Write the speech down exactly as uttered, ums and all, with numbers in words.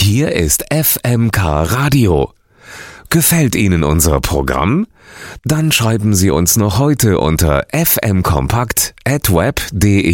Hier ist F M K Radio. Gefällt Ihnen unser Programm? Dann schreiben Sie uns noch heute unter f m kompakt at web punkt de.